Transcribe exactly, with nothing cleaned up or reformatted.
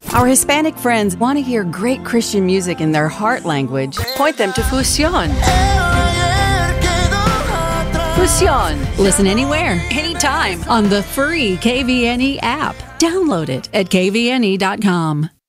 Our Hispanic friends want to hear great Christian music in their heart language. Point them to Fusión. Fusión. Listen anywhere, anytime on the free K V N E app. Download it at K V N E dot com.